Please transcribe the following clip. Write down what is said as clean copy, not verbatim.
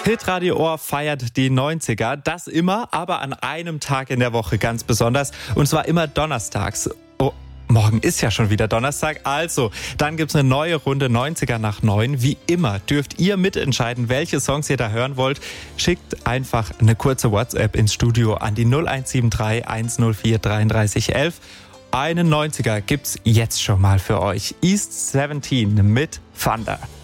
Hitradio Ohr feiert die 90er. Das immer, aber an einem Tag in der Woche ganz besonders. Und zwar immer donnerstags. Oh, morgen ist ja schon wieder Donnerstag. Also, dann gibt's eine neue Runde 90er nach 9. Wie immer dürft ihr mitentscheiden, welche Songs ihr da hören wollt. Schickt einfach eine kurze WhatsApp ins Studio an die 0173 104 33 11. Einen 90er gibt's jetzt schon mal für euch. East 17 mit Thunder.